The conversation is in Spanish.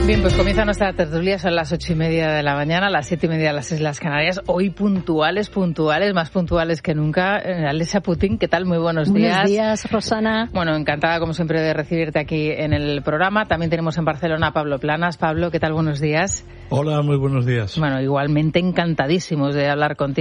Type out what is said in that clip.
Bien, pues comienza nuestra tertulia, son las 8:30 de la mañana, las 7:30 de las Islas Canarias. Hoy puntuales, más puntuales que nunca. Alesia Putin, ¿qué tal? Muy buenos días. Buenos días, Rosana. Bueno, encantada como siempre de recibirte aquí en el programa. También tenemos en Barcelona a Pablo Planas. Pablo, ¿qué tal? Buenos días. Hola, muy buenos días. Bueno, igualmente encantadísimos de hablar contigo.